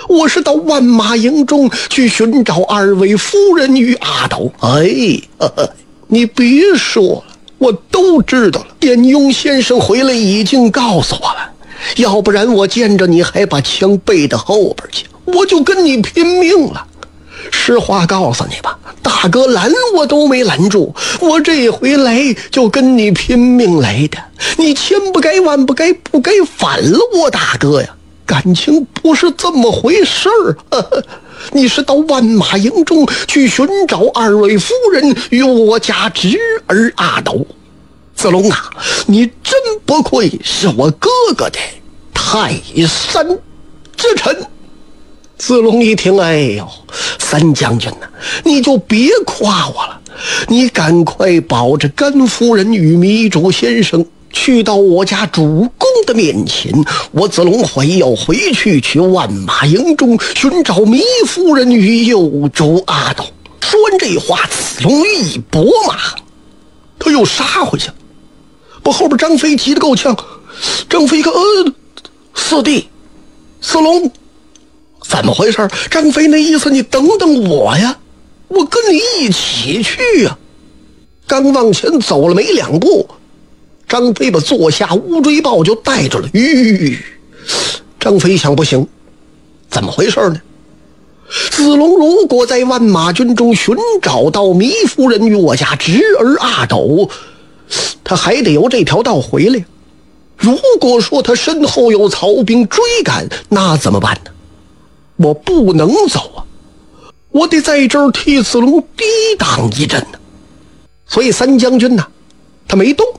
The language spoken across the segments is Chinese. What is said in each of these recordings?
我是到万马营中去寻找二位夫人与阿斗。你别说了，我都知道了。卞雍先生回来已经告诉我了，要不然我见着你还把枪背到后边去，我就跟你拼命了。实话告诉你吧，大哥拦我都没拦住，我这回来就跟你拼命来的。你千不该万不该，不该反了我大哥呀！感情不是这么回事儿。你是到万马营中去寻找二位夫人与我家侄儿阿斗。子龙啊，你真不愧是我哥哥的泰山之臣。子龙一听，哎呦，三将军呐，你就别夸我了，你赶快保着甘夫人与糜竺先生去到我家主公的面前，我子龙会要回去万马营中寻找糜夫人与幼主阿斗。说完这话，子龙一拨马，他又杀回去，把后边张飞急得够呛。张飞一看，四弟，子龙怎么回事？张飞那意思，你等等我呀，我跟你一起去呀。刚往前走了没两步，张飞把坐下乌骓豹就带着了。张飞想，不行，怎么回事呢？子龙如果在万马军中寻找到糜夫人与我家侄儿阿斗，他还得由这条道回来。如果说他身后有曹兵追赶，那怎么办呢？我不能走啊，我得在这儿替子龙抵挡一阵呢。所以三将军呢，他没动。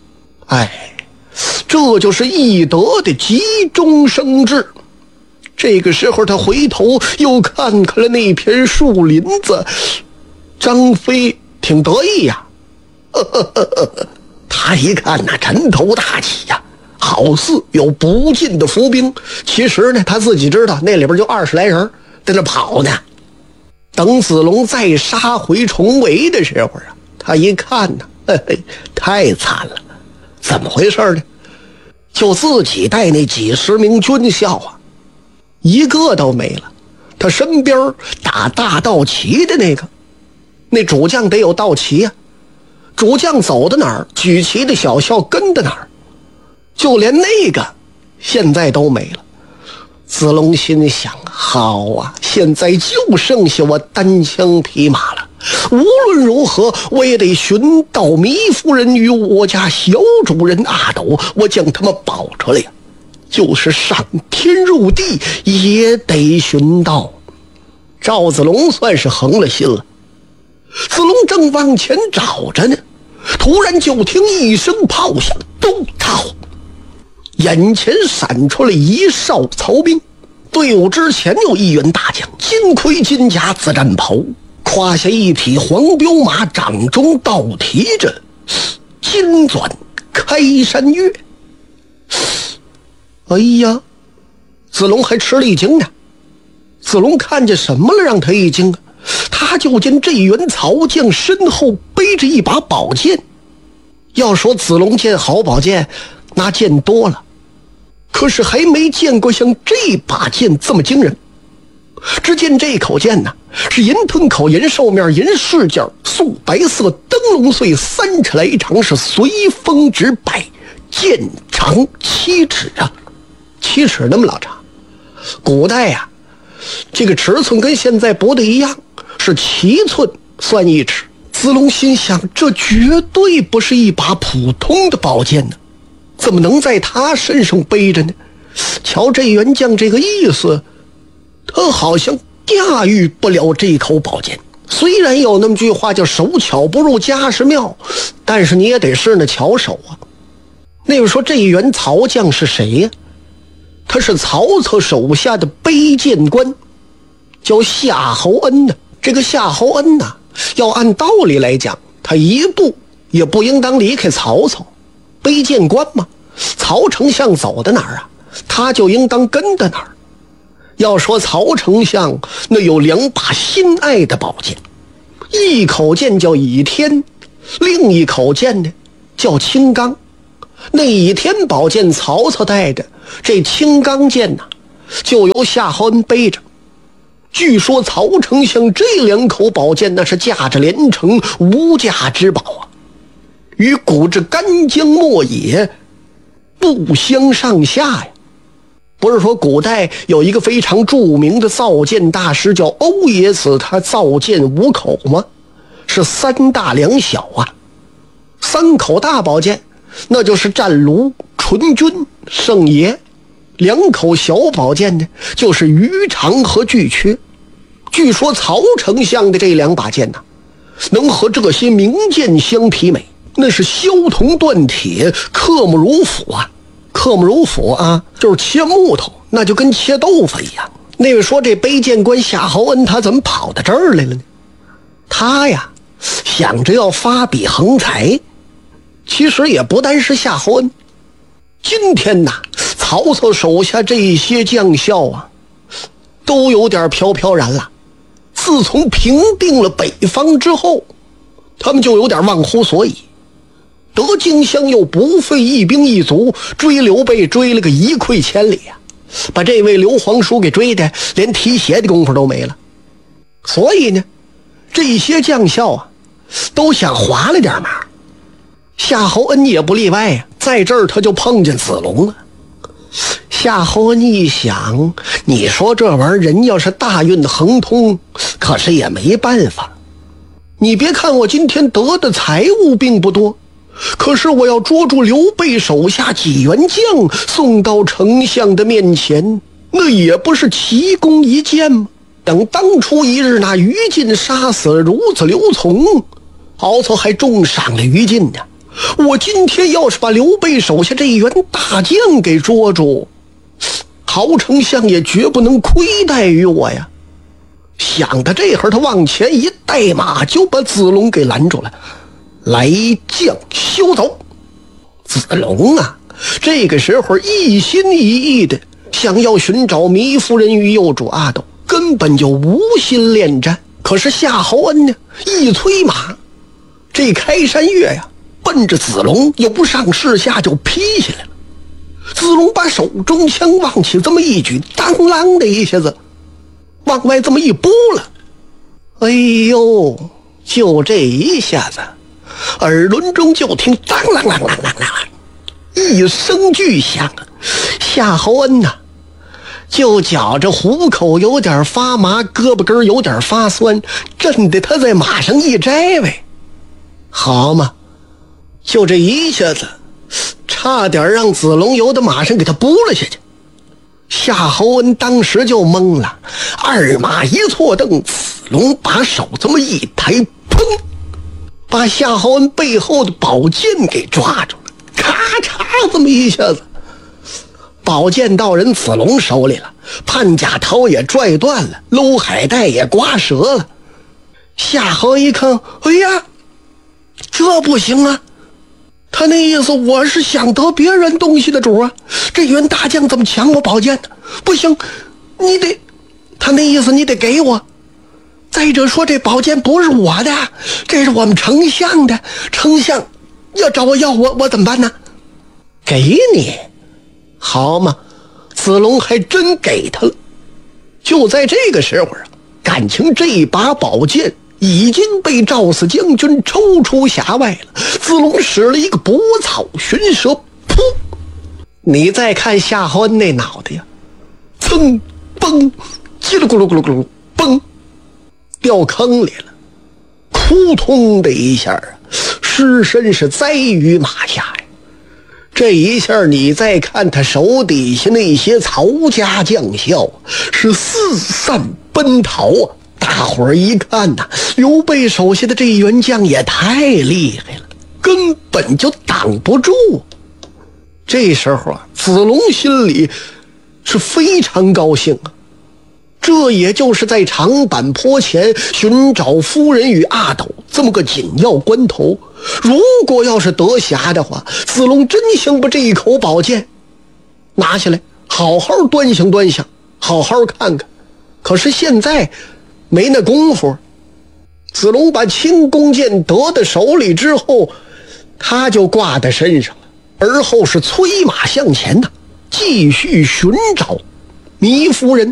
这就是义德的急中生智。这个时候他回头又看看了那片树林子，张飞挺得意呀。他一看那尘头大起呀，好似有不尽的伏兵。其实呢，他自己知道那里边就20来人在那跑呢。等子龙再杀回重围的时候啊，他一看呢，太惨了。怎么回事呢？就自己带那几十名军校啊，一个都没了。他身边打大道旗的那主将得有道旗啊，主将走到哪儿，举旗的小校跟到哪儿，就连那个现在都没了。子龙心想，好啊，现在就剩下我单枪匹马了，无论如何我也得寻到糜夫人与我家小主人阿斗，我将他们保出来呀，就是上天入地也得寻到。赵子龙算是横了心了。子龙正往前找着呢，突然就听一声炮响，咚操！眼前闪出了一哨曹兵，队伍之前有一员大将，金盔金甲紫战袍，胯下一匹黄骠马，掌中倒提着金钻开山月。哎呀，子龙还吃了一惊呢。子龙看见什么了让他一惊啊？他就见这员曹将身后背着一把宝剑。要说子龙见好宝剑，那见多了，可是还没见过像这把剑这么惊人。只见这口剑呢，是银吞口、银兽面、银饰件，素白色，灯笼碎，3尺来长，是随风直摆，剑长7尺啊，7尺那么老长。古代啊，这个尺寸跟现在不太一样，是7寸算1尺。子龙心想，这绝对不是一把普通的宝剑呢，怎么能在他身上背着呢？瞧这员将这个意思，他好像驾驭不了这口宝剑。虽然有那么句话叫手巧不入家事庙，但是你也得是那巧手啊。那个说这一员曹将是谁呀？他是曹操手下的背剑官，叫夏侯恩呢。这个夏侯恩呢，要按道理来讲，他一步也不应当离开曹操。背剑官嘛，曹丞相走到哪儿啊，他就应当跟到哪儿。要说曹丞相那有2把心爱的宝剑，一口剑叫倚天，另一口剑呢叫青钢。那倚天宝剑曹操带着，这青钢剑呢， 就由夏侯恩背着。据说曹丞相这2口宝剑那是价值连城，无价之宝啊，与古之干将莫野不相上下呀。不是说古代有一个非常著名的造剑大师叫欧冶子，他造剑5口吗？是3大2小啊。3口大宝剑那就是战卢、纯君、圣爷，2口小宝剑呢就是于长和巨阙。据说曹丞相的这2把剑能和这些名剑相媲美，那是削铜断铁，刻木如斧啊。刻木如斧啊，就是切木头，那就跟切豆腐一样。那位说这背剑官夏侯恩他怎么跑到这儿来了呢？他呀想着要发笔横财。其实也不单是夏侯恩，今天曹操手下这些将校啊都有点飘飘然了。自从平定了北方之后，他们就有点忘乎所以。得荆襄又不费一兵一卒，追刘备追了个一溃千里啊，把这位刘皇叔给追的连提鞋的功夫都没了。所以呢，这些将校都想划了点码。夏侯恩也不例外呀，在这儿他就碰见子龙了。夏侯恩一想，你说这玩意儿人要是大运亨通，可是也没办法。你别看我今天得的财物并不多，可是我要捉住刘备手下几员将送到丞相的面前，那也不是奇功一件吗？等当初一日那于禁杀死了孺子刘琮，曹操还重赏了于禁呢。我今天要是把刘备手下这一员大将给捉住，曹丞相也绝不能亏待于我呀。想到这会儿，他往前一带马，就把子龙给拦住了。来将休走！子龙这个时候一心一意的想要寻找糜夫人与幼主阿斗，根本就无心恋战。可是夏侯恩呢，一催马，这开山月奔着子龙由上至下就劈下来了。子龙把手中枪往起这么一举，当啷的一下子往外这么一拨了。哎呦，就这一下子，耳轮中就听当啷啷啷啷啷一声巨响，夏侯恩就觉着虎口有点发麻，胳膊根有点发酸，震得他在马上一摘呗。好嘛，就这一下子差点让子龙由得马上给他扑了下去。夏侯恩当时就懵了，二马一错蹬，子龙把手这么一抬，砰，把夏侯恩背后的宝剑给抓住了。咔嚓这么一下子，宝剑到人子龙手里了，潘甲涛也拽断了，搂海带也刮折了。夏侯一看，哎呀，这不行啊，他那意思我是想得别人东西的主啊，这员大将怎么抢我宝剑呢？不行，你得，他那意思你得给我。再者说这宝剑不是我的，这是我们丞相的，丞相要找我要我怎么办呢？给你。好嘛，子龙还真给他了。就在这个时候感情这把宝剑已经被赵四将军抽出匣外了。子龙使了一个拨草寻蛇，噗！你再看夏侯恩那脑袋呀，噌嘣，叽里咕噜咕噜咕噜，嘣，掉坑里了，扑通的一下尸身是栽于马下呀。这一下你再看他手底下那些曹家将校是四散奔逃啊！大伙儿一看刘备手下的这员将也太厉害了，根本就挡不住。这时候子龙心里是非常高兴啊，这也就是在长坂坡前寻找夫人与阿斗这么个紧要关头，如果要是得暇的话，子龙真想把这一口宝剑拿下来好好端详端详，好好看看。可是现在没那功夫。子龙把轻弓箭得到手里之后，他就挂在身上了，而后是催马向前继续寻找糜夫人